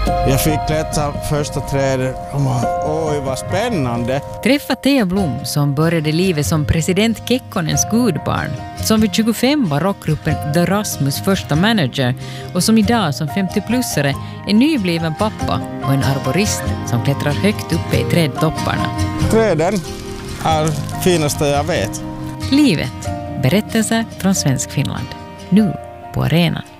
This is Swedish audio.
Jag fick klättra första trädet och oj vad spännande. Träffa Thea Blom som började livet som president Kekkonens gudbarn, som vid 25 var rockgruppen The Rasmus första manager och som idag som 50-plussare är nybliven pappa och en arborist som klättrar högt uppe i trädtopparna. Träden är det finaste jag vet. Livet. Berättelser från Svensk Finland. Nu på arenan.